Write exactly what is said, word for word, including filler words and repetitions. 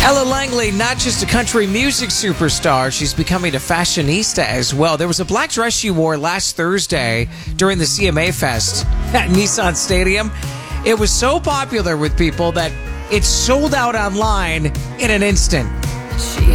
Ella Langley, not just a country music superstar, she's becoming a fashionista as well. There was a black dress she wore last Thursday during the C M A Fest at Nissan Stadium. It was so popular with people that it sold out online in an instant.